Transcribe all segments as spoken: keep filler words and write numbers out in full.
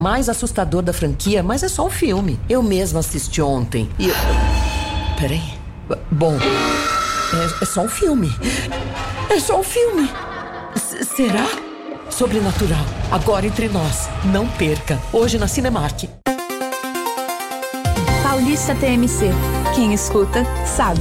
mais assustador da franquia, mas é só um filme. Eu mesma assisti ontem e... eu... Peraí. Bom, é, é só um filme. É só um filme. S- será? Sobrenatural. Agora entre nós. Não perca. Hoje na Cinemark. Paulista T M C. Quem escuta, sabe.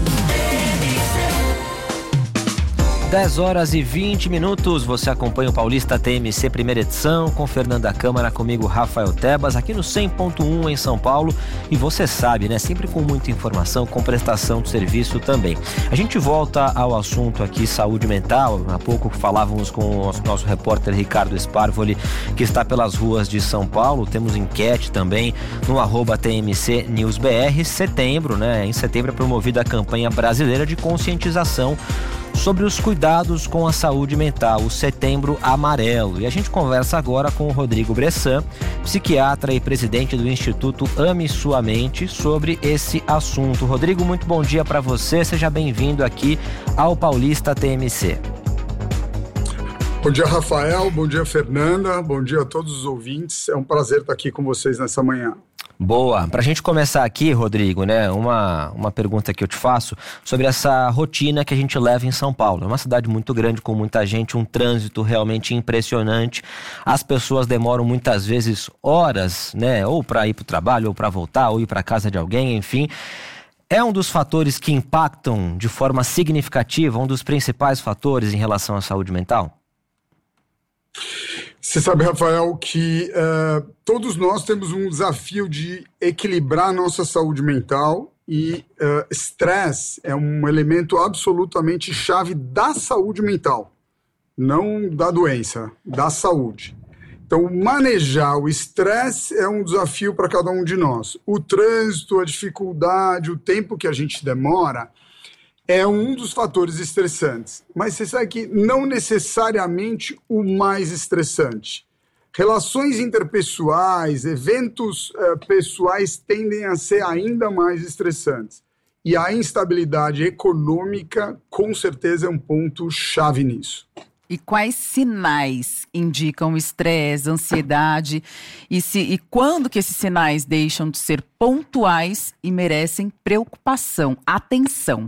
dez horas e vinte minutos, você acompanha o Paulista T M C primeira edição com Fernanda Câmara, comigo Rafael Tebas, aqui no cem ponto um em São Paulo, e você sabe, né, sempre com muita informação, com prestação de serviço também. A gente volta ao assunto aqui, saúde mental. Há pouco falávamos com o nosso, nosso repórter Ricardo Sparvoli, que está pelas ruas de São Paulo. Temos enquete também no arroba T M C News B R. Setembro, né, em setembro é promovida a campanha brasileira de conscientização sobre os cuidados com a saúde mental, o Setembro Amarelo. E a gente conversa agora com o Rodrigo Bressan, psiquiatra e presidente do Instituto Ame Sua Mente, sobre esse assunto. Rodrigo, muito bom dia para você, seja bem-vindo aqui ao Paulista T M C. Bom dia, Rafael, bom dia, Fernanda, bom dia a todos os ouvintes, é um prazer estar aqui com vocês nessa manhã. Boa. Para a gente começar aqui, Rodrigo, né, uma, uma pergunta que eu te faço sobre essa rotina que a gente leva em São Paulo. É uma cidade muito grande, com muita gente, um trânsito realmente impressionante. As pessoas demoram muitas vezes horas, né, ou para ir para o trabalho, ou para voltar, ou ir para casa de alguém, enfim. É um dos fatores que impactam de forma significativa, um dos principais fatores em relação à saúde mental? Você sabe, Rafael, que uh, todos nós temos um desafio de equilibrar a nossa saúde mental e estresse uh, é um elemento absolutamente chave da saúde mental, não da doença, da saúde. Então, manejar o estresse é um desafio para cada um de nós. O trânsito, a dificuldade, o tempo que a gente demora é um dos fatores estressantes, mas você sabe que não necessariamente o mais estressante. Relações interpessoais, eventos uh, pessoais tendem a ser ainda mais estressantes. E a instabilidade econômica, com certeza, é um ponto chave nisso. E quais sinais indicam estresse, ansiedade, e, se, e quando que esses sinais deixam de ser pontuais e merecem preocupação, atenção?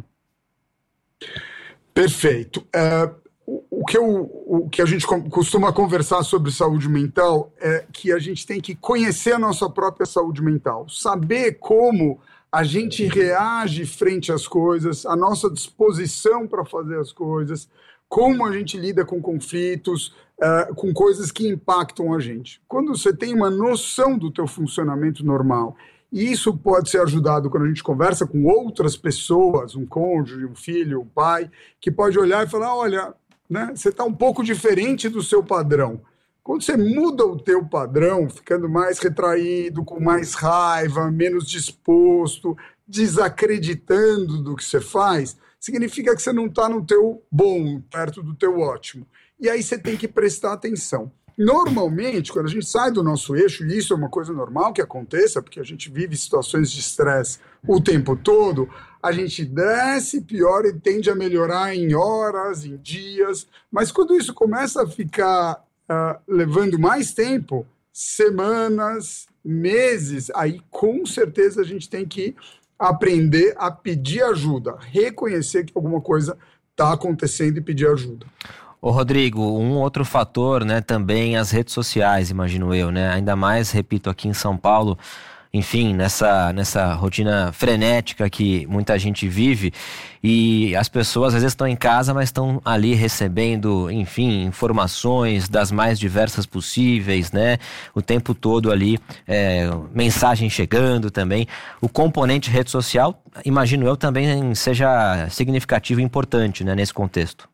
Perfeito. Uh, o, o, que eu, o que a gente costuma conversar sobre saúde mental é que a gente tem que conhecer a nossa própria saúde mental, saber como a gente reage frente às coisas, a nossa disposição para fazer as coisas, como a gente lida com conflitos, uh, com coisas que impactam a gente. Quando você tem uma noção do teu funcionamento normal, e isso pode ser ajudado quando a gente conversa com outras pessoas, um cônjuge, um filho, um pai, que pode olhar e falar, olha, né, você está um pouco diferente do seu padrão. Quando você muda o teu padrão, ficando mais retraído, com mais raiva, menos disposto, desacreditando do que você faz, significa que você não está no teu bom, perto do teu ótimo. E aí você tem que prestar atenção. Normalmente, quando a gente sai do nosso eixo, e isso é uma coisa normal que aconteça, porque a gente vive situações de estresse o tempo todo, a gente desce, piora e tende a melhorar em horas, em dias, mas quando isso começa a ficar uh, levando mais tempo, semanas, meses, aí com certeza a gente tem que aprender a pedir ajuda, reconhecer que alguma coisa está acontecendo e pedir ajuda. Ô Rodrigo, um outro fator, né, também as redes sociais, imagino eu, né, ainda mais, repito, aqui em São Paulo, enfim, nessa, nessa rotina frenética que muita gente vive, e as pessoas às vezes estão em casa, mas estão ali recebendo, enfim, informações das mais diversas possíveis, né, o tempo todo ali, é, mensagem chegando também. O componente rede social, imagino eu, também seja significativo e importante, né, nesse contexto.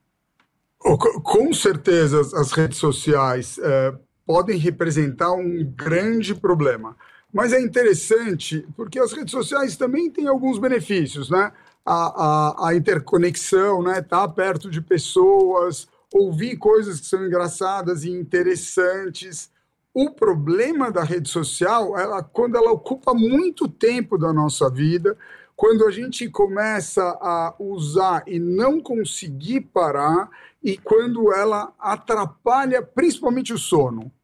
Com certeza as redes sociais é, podem representar um grande problema, mas é interessante porque as redes sociais também têm alguns benefícios, né? A, a, a interconexão, né? Estar perto de pessoas, ouvir coisas que são engraçadas e interessantes. O problema da rede social é quando ela ocupa muito tempo da nossa vida, quando a gente começa a usar e não conseguir parar, e quando ela atrapalha principalmente o sono.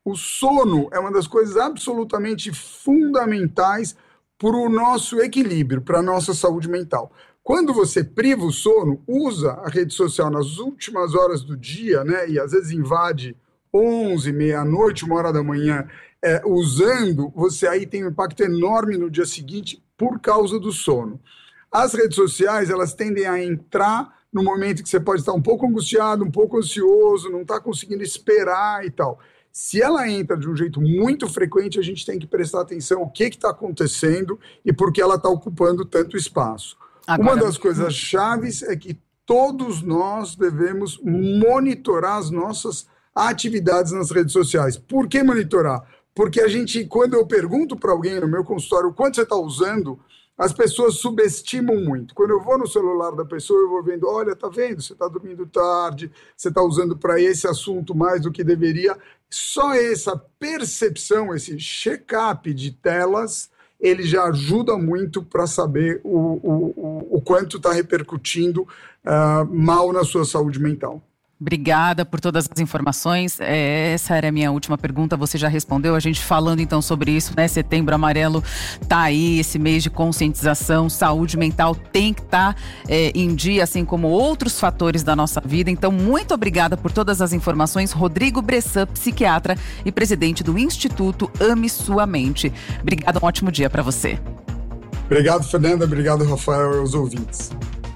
O sono é uma das coisas absolutamente fundamentais para o nosso equilíbrio, para a nossa saúde mental. Quando você priva o sono, usa a rede social nas últimas horas do dia, né, e às vezes invade onze, meia-noite, uma hora da manhã, é, usando, você aí tem um impacto enorme no dia seguinte por causa do sono. As redes sociais, elas tendem a entrar no momento que você pode estar um pouco angustiado, um pouco ansioso, não está conseguindo esperar e tal. Se ela entra de um jeito muito frequente, a gente tem que prestar atenção o que está acontecendo e por que ela está ocupando tanto espaço. Agora, uma das coisas chaves é que todos nós devemos monitorar as nossas atividades nas redes sociais. Por que monitorar? Porque a gente, quando eu pergunto para alguém no meu consultório o quanto você está usando, as pessoas subestimam muito. Quando eu vou no celular da pessoa, eu vou vendo, olha, tá vendo, você está dormindo tarde, você está usando para esse assunto mais do que deveria. Só essa percepção, esse check-up de telas, ele já ajuda muito para saber o, o, o, o quanto está repercutindo uh, mal na sua saúde mental. Obrigada por todas as informações. É, essa era a minha última pergunta, você já respondeu. A gente falando então sobre isso, né? Setembro Amarelo tá aí, esse mês de conscientização, saúde mental tem que estar tá, é, em dia, assim como outros fatores da nossa vida. Então, muito obrigada por todas as informações. Rodrigo Bressan, psiquiatra e presidente do Instituto Ame Sua Mente. Obrigada, um ótimo dia para você. Obrigado, Fernanda. Obrigado, Rafael, e aos ouvintes.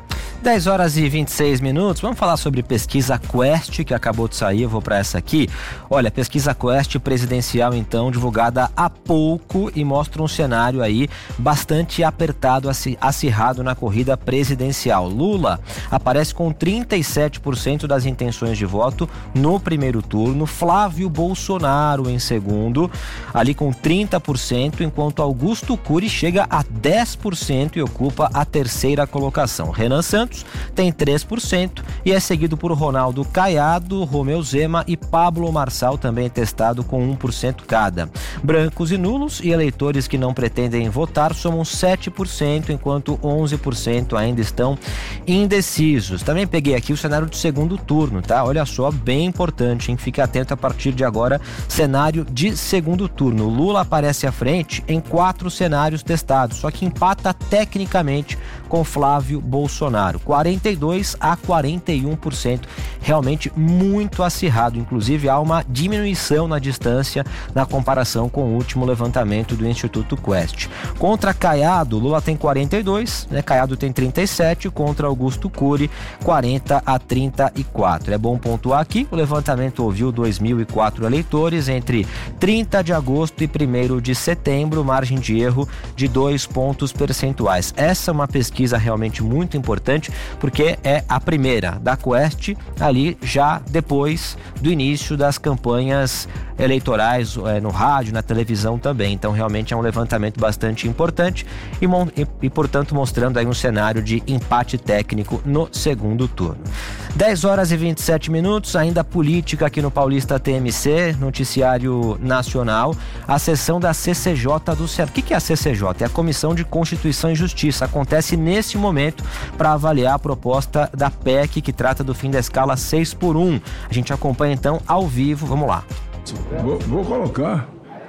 dez horas e vinte e seis minutos, vamos falar sobre pesquisa Quest, que acabou de sair, eu vou para essa aqui. Olha, pesquisa Quest presidencial, então, divulgada há pouco e mostra um cenário aí bastante apertado, acirrado na corrida presidencial. Lula aparece com trinta e sete por cento das intenções de voto no primeiro turno, Flávio Bolsonaro em segundo, ali com trinta por cento, enquanto Augusto Cury chega a dez por cento e ocupa a terceira colocação. Renan Santos tem três por cento e é seguido por Ronaldo Caiado, Romeu Zema e Pablo Marçal, também testado com um por cento cada. Brancos e nulos e eleitores que não pretendem votar somam sete por cento, enquanto onze por cento ainda estão indecisos. Também peguei aqui o cenário de segundo turno, tá? Olha só, bem importante, hein? Fique atento a partir de agora, cenário de segundo turno. Lula aparece à frente em quatro cenários testados, só que empata tecnicamente com Flávio Bolsonaro. quarenta e dois a quarenta e um por cento, realmente muito acirrado. Inclusive, há uma diminuição na distância na comparação com o último levantamento do Instituto Quest. Contra Caiado, Lula tem quarenta e dois, né? Caiado tem trinta e sete, contra Augusto Cury, quarenta a trinta e quatro. É bom pontuar aqui, o levantamento ouviu dois mil e quatro eleitores entre trinta de agosto e primeiro de setembro, margem de erro de dois pontos percentuais. Essa é uma pesquisa realmente muito importante, porque é a primeira da Quest, ali já depois do início das campanhas eleitorais é, no rádio, na televisão também. Então realmente é um levantamento bastante importante e, e, e portanto mostrando aí um cenário de empate técnico no segundo turno. dez horas e vinte e sete minutos, ainda política aqui no Paulista T M C, noticiário nacional, a sessão da C C J do Senado. O que é a C C J? É a Comissão de Constituição e Justiça. Acontece nesse momento para avaliar a proposta da P E C que trata do fim da escala seis por um. A gente acompanha então ao vivo, vamos lá. Vou, vou colocar.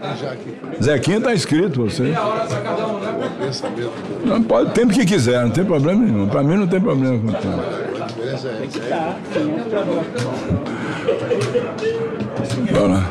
Zequinha tá inscrito, você. Não, pode, tempo que quiser, não tem problema nenhum. Para mim não tem problema com o tempo. Tem que estar. Bora.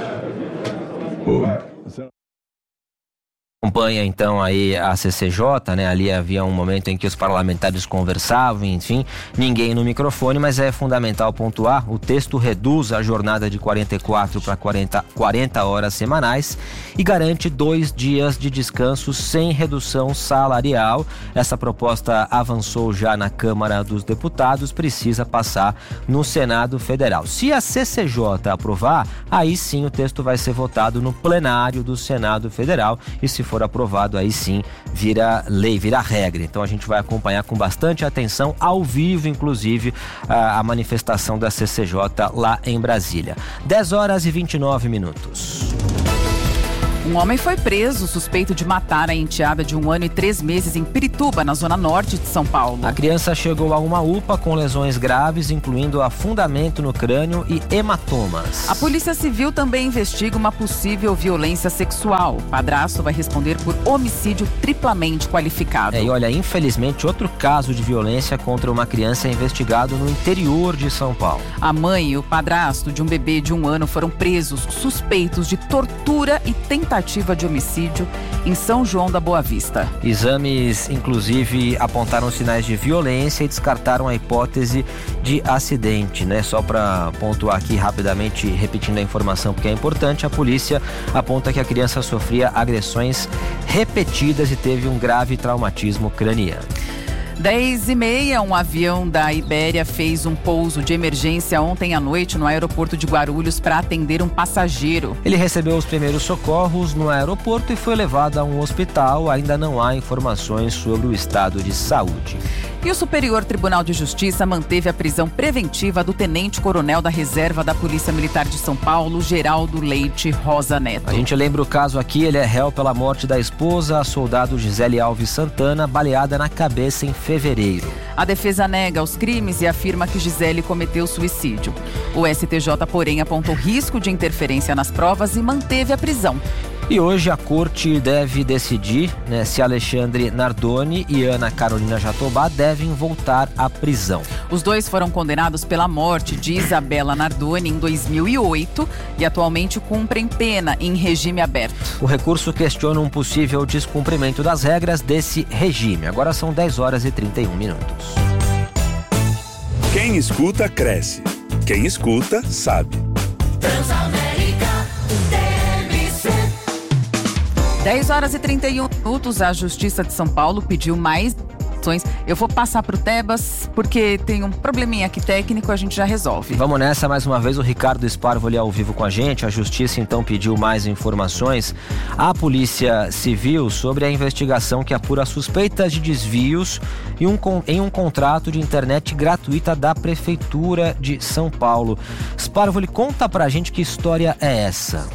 Oh. Acompanha então aí a C C J, né? Ali havia um momento em que os parlamentares conversavam, enfim, ninguém no microfone, mas é fundamental pontuar, o texto reduz a jornada de quarenta e quatro para quarenta horas semanais e garante dois dias de descanso sem redução salarial. Essa proposta avançou já na Câmara dos Deputados, precisa passar no Senado Federal. Se a C C J aprovar, aí sim o texto vai ser votado no plenário do Senado Federal e se for aprovado, aí sim vira lei, vira regra. Então a gente vai acompanhar com bastante atenção, ao vivo inclusive, a, a manifestação da C C J lá em Brasília. dez horas e vinte e nove minutos. Um homem foi preso suspeito de matar a enteada de um ano e três meses em Pirituba, na zona norte de São Paulo. A criança chegou a uma U P A com lesões graves, incluindo afundamento no crânio e hematomas. A Polícia Civil também investiga uma possível violência sexual. O padrasto vai responder por homicídio triplamente qualificado. É, e olha, infelizmente, outro caso de violência contra uma criança é investigado no interior de São Paulo. A mãe e o padrasto de um bebê de um ano foram presos suspeitos de tortura e tentativa de homicídio em São João da Boa Vista. Exames, inclusive, apontaram sinais de violência e descartaram a hipótese de acidente, né? Só para pontuar aqui rapidamente, repetindo a informação porque é importante, a polícia aponta que a criança sofria agressões repetidas e teve um grave traumatismo craniano. dez e meia, um avião da Ibéria fez um pouso de emergência ontem à noite no aeroporto de Guarulhos para atender um passageiro. Ele recebeu os primeiros socorros no aeroporto e foi levado a um hospital. Ainda não há informações sobre o estado de saúde. E o Superior Tribunal de Justiça manteve a prisão preventiva do tenente-coronel da Reserva da Polícia Militar de São Paulo, Geraldo Leite Rosa Neto. A gente lembra o caso aqui, ele é réu pela morte da esposa, a soldado Gisele Alves Santana, baleada na cabeça em fevereiro. A defesa nega os crimes e afirma que Gisele cometeu suicídio. O S T J, porém, apontou risco de interferência nas provas e manteve a prisão. E hoje a corte deve decidir, né, se Alexandre Nardoni e Ana Carolina Jatobá devem voltar à prisão. Os dois foram condenados pela morte de Isabela Nardoni em dois mil e oito e atualmente cumprem pena em regime aberto. O recurso questiona um possível descumprimento das regras desse regime. Agora são dez horas e trinta e um minutos. Quem escuta, cresce. Quem escuta, sabe. dez horas e trinta e um minutos, a Justiça de São Paulo pediu mais ações. Eu vou passar para o Tebas, porque tem um probleminha aqui técnico, a gente já resolve. Vamos nessa, mais uma vez, o Ricardo Esparvo ali ao vivo com a gente. A Justiça, então, pediu mais informações à Polícia Civil sobre a investigação que apura suspeitas de desvios em um, em um contrato de internet gratuita da Prefeitura de São Paulo. Esparvo, ele conta pra gente que história é essa.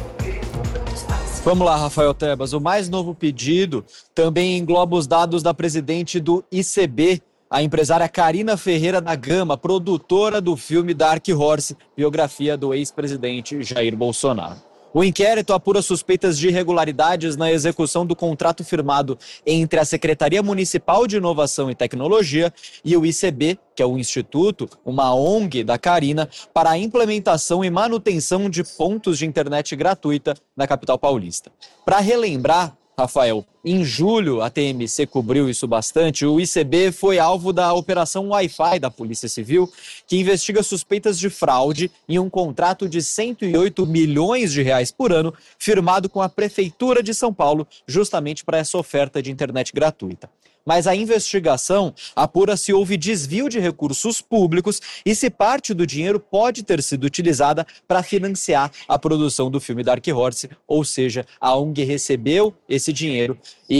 Vamos lá, Rafael Tebas. O mais novo pedido também engloba os dados da presidente do I C B, a empresária Karina Ferreira da Gama, produtora do filme Dark Horse, biografia do ex-presidente Jair Bolsonaro. O inquérito apura suspeitas de irregularidades na execução do contrato firmado entre a Secretaria Municipal de Inovação e Tecnologia e o I C B, que é o Instituto, uma O N G da Karina, para a implementação e manutenção de pontos de internet gratuita na capital paulista. Para relembrar, Rafael, em julho a T M C cobriu isso bastante. O I C B foi alvo da Operação Wi-Fi da Polícia Civil, que investiga suspeitas de fraude em um contrato de cento e oito milhões de reais por ano, firmado com a Prefeitura de São Paulo, justamente para essa oferta de internet gratuita. Mas a investigação apura se houve desvio de recursos públicos e se parte do dinheiro pode ter sido utilizada para financiar a produção do filme Dark Horse, ou seja, a O N G recebeu esse dinheiro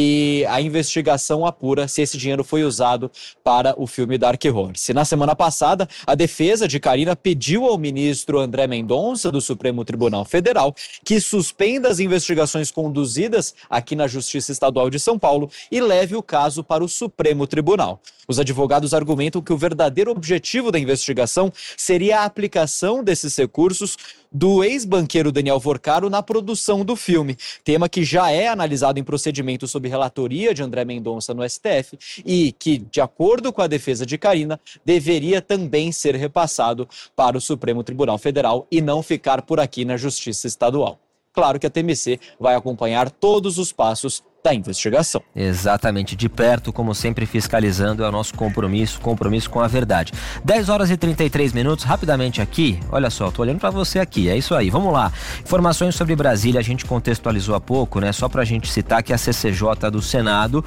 e a investigação apura se esse dinheiro foi usado para o filme Dark Horse. Na semana passada, a defesa de Karina pediu ao ministro André Mendonça, do Supremo Tribunal Federal, que suspenda as investigações conduzidas aqui na Justiça Estadual de São Paulo e leve o caso para para o Supremo Tribunal. Os advogados argumentam que o verdadeiro objetivo da investigação seria a aplicação desses recursos do ex-banqueiro Daniel Vorcaro na produção do filme, tema que já é analisado em procedimento sob relatoria de André Mendonça no S T F e que, de acordo com a defesa de Karina, deveria também ser repassado para o Supremo Tribunal Federal e não ficar por aqui na Justiça Estadual. Claro que a T M C vai acompanhar todos os passos da investigação. Exatamente, de perto, como sempre, fiscalizando, é o nosso compromisso, compromisso com a verdade. dez horas e trinta e três minutos, rapidamente aqui, olha só, tô olhando para você aqui, é isso aí, vamos lá. Informações sobre Brasília, a gente contextualizou há pouco, né, só pra gente citar que a C C J do Senado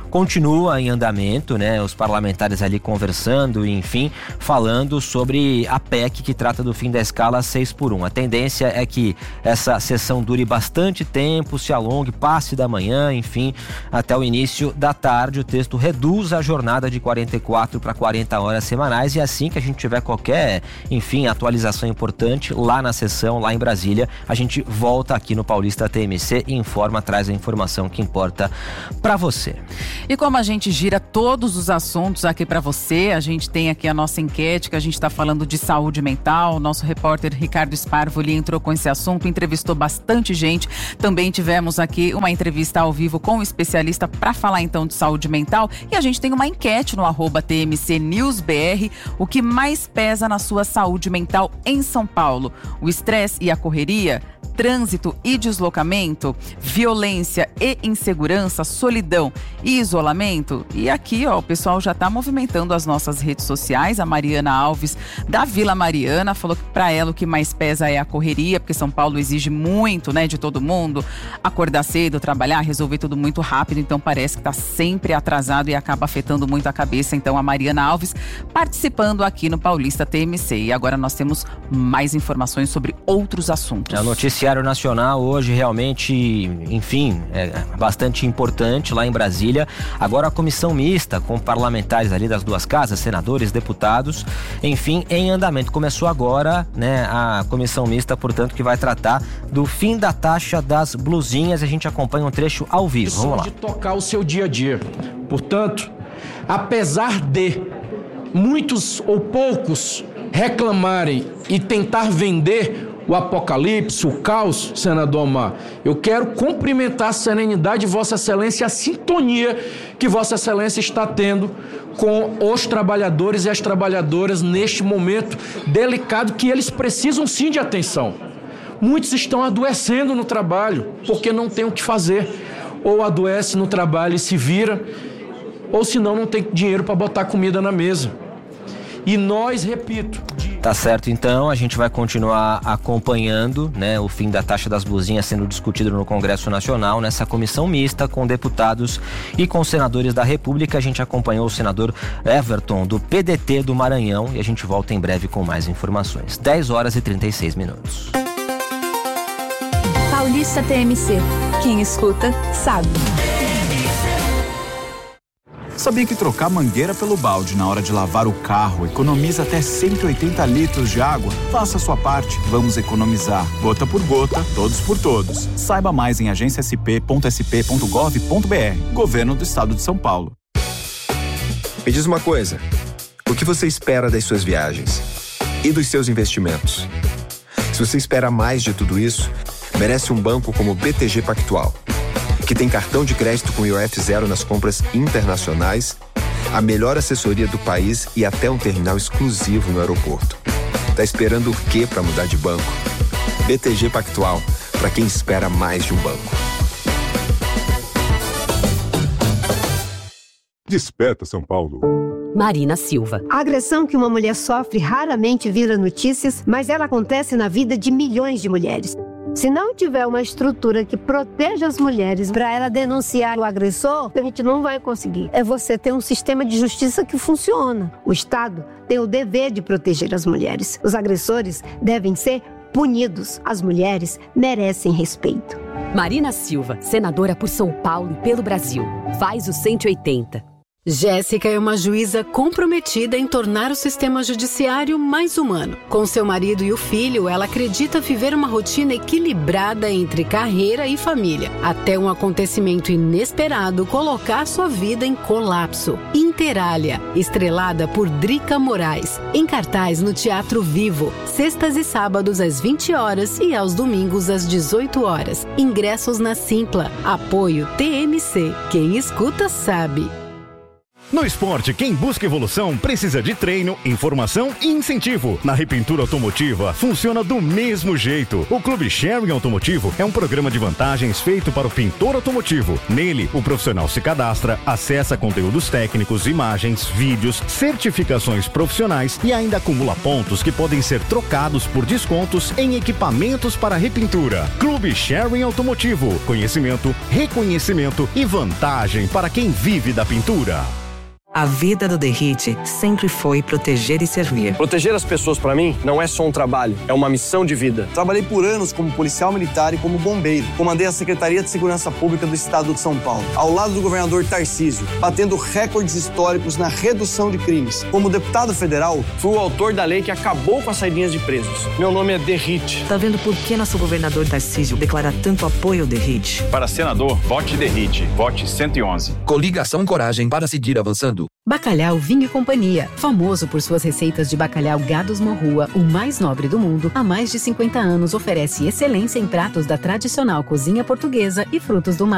continua em andamento, né? Os parlamentares ali conversando, enfim, falando sobre a P E C que trata do fim da escala seis por um. A tendência é que essa sessão dure bastante tempo, se alongue, passe da manhã, enfim, até o início da tarde. O texto reduz a jornada de quarenta e quatro para quarenta horas semanais, e assim que a gente tiver qualquer, enfim, atualização importante lá na sessão, lá em Brasília, a gente volta aqui no Paulista T M C e informa, traz a informação que importa para você. E como a gente gira todos os assuntos aqui para você, a gente tem aqui a nossa enquete, que a gente está falando de saúde mental. Nosso repórter Ricardo Sparvoli entrou com esse assunto, entrevistou bastante gente. Também tivemos aqui uma entrevista ao vivo com um especialista para falar então de saúde mental. E a gente tem uma enquete no arroba T M C News B R. O que mais pesa na sua saúde mental em São Paulo? O estresse e a correria? Trânsito e deslocamento, violência e insegurança, solidão e isolamento? E aqui, ó, o pessoal já está movimentando as nossas redes sociais. A Mariana Alves, da Vila Mariana, falou que para ela o que mais pesa é a correria, porque São Paulo exige muito, né, de todo mundo. Acordar cedo, trabalhar, resolver tudo muito rápido, então parece que está sempre atrasado e acaba afetando muito a cabeça. Então a Mariana Alves participando aqui no Paulista T M C. E agora nós temos mais informações sobre outros assuntos. A notícia Noticiário Nacional hoje realmente, enfim, é bastante importante lá em Brasília. Agora a comissão mista com parlamentares ali das duas casas, senadores, deputados, enfim, em andamento. Começou agora, né, a comissão mista, portanto, que vai tratar do fim da taxa das blusinhas. A gente acompanha um trecho ao vivo. Vamos lá. De tocar o seu dia a dia. Portanto, apesar de muitos ou poucos reclamarem e tentar vender o apocalipse, o caos, senador Omar, eu quero cumprimentar a serenidade de Vossa Excelência e a sintonia que Vossa Excelência está tendo com os trabalhadores e as trabalhadoras neste momento delicado que eles precisam sim de atenção. Muitos estão adoecendo no trabalho porque não tem o que fazer. Ou adoece no trabalho e se vira, ou senão não tem dinheiro para botar comida na mesa. E nós, repito... Tá certo, então, a gente vai continuar acompanhando, né, o fim da taxa das blusinhas sendo discutido no Congresso Nacional, nessa comissão mista com deputados e com senadores da República. A gente acompanhou o senador Everton, do P D T do Maranhão, e a gente volta em breve com mais informações. dez horas e trinta e seis minutos. Paulista T M C. Quem escuta, sabe. Sabia que trocar mangueira pelo balde na hora de lavar o carro economiza até cento e oitenta litros de água? Faça a sua parte, vamos economizar. Gota por gota, todos por todos. Saiba mais em agência s p ponto s p ponto gov ponto b r. Governo do Estado de São Paulo. Me diz uma coisa, o que você espera das suas viagens? E dos seus investimentos? Se você espera mais de tudo isso, merece um banco como o B T G Pactual, que tem cartão de crédito com I O F zero nas compras internacionais, a melhor assessoria do país e até um terminal exclusivo no aeroporto. Tá esperando o quê para mudar de banco? B T G Pactual, para quem espera mais de um banco. Desperta São Paulo. Marina Silva. A agressão que uma mulher sofre raramente vira notícias, mas ela acontece na vida de milhões de mulheres. Se não tiver uma estrutura que proteja as mulheres para ela denunciar o agressor, a gente não vai conseguir. É você ter um sistema de justiça que funciona. O Estado tem o dever de proteger as mulheres. Os agressores devem ser punidos. As mulheres merecem respeito. Marina Silva, senadora por São Paulo e pelo Brasil. Faz o cento e oitenta. Jéssica é uma juíza comprometida em tornar o sistema judiciário mais humano. Com seu marido e o filho, ela acredita viver uma rotina equilibrada entre carreira e família, até um acontecimento inesperado colocar sua vida em colapso. Interália, estrelada por Drica Moraes, em cartaz no Teatro Vivo, sextas e sábados às vinte horas e aos domingos às dezoito horas. Ingressos na Simpla. Apoio T M C. Quem escuta sabe. No esporte, quem busca evolução precisa de treino, informação e incentivo. Na Repintura Automotiva, funciona do mesmo jeito. O Clube Sharing Automotivo é um programa de vantagens feito para o pintor automotivo. Nele, o profissional se cadastra, acessa conteúdos técnicos, imagens, vídeos, certificações profissionais e ainda acumula pontos que podem ser trocados por descontos em equipamentos para repintura. Clube Sharing Automotivo. Conhecimento, reconhecimento e vantagem para quem vive da pintura. A vida do Derrite sempre foi proteger e servir. Proteger as pessoas, para mim, não é só um trabalho, é uma missão de vida. Trabalhei por anos como policial militar e como bombeiro. Comandei a Secretaria de Segurança Pública do Estado de São Paulo, ao lado do governador Tarcísio, batendo recordes históricos na redução de crimes. Como deputado federal, fui o autor da lei que acabou com as saidinhas de presos. Meu nome é Derrite. Tá vendo por que nosso governador Tarcísio declara tanto apoio ao Derrite? Para senador, vote Derrite. Vote cento e onze. Coligação Coragem para seguir avançando. Bacalhau Vinho e Companhia, famoso por suas receitas de bacalhau Gados Morrua, o mais nobre do mundo, há mais de cinquenta anos oferece excelência em pratos da tradicional cozinha portuguesa e frutos do mar.